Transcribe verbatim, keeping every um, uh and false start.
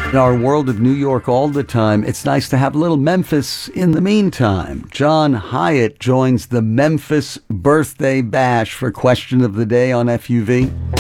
In our world of New York all the time, it's nice to have a little Memphis in the meantime. John Hyatt joins the Memphis Birthday Bash for Question of the Day on F U V.